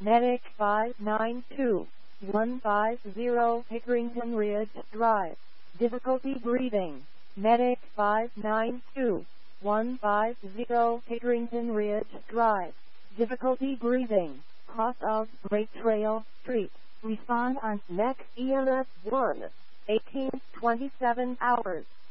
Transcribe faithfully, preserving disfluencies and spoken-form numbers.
Medic five nine two, one five zero Pickerington Ridge Drive. Difficulty breathing. Medic five nine two, one five zero Pickerington Ridge Drive. Difficulty breathing. Cross of Great Trail Street. Respond on next E M S one, eighteen twenty-seven hours.